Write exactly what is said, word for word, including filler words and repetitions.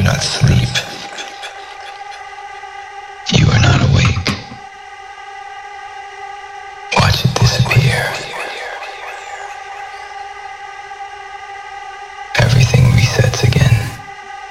not sleep. You are not awake. Watch it disappear. Everything resets again.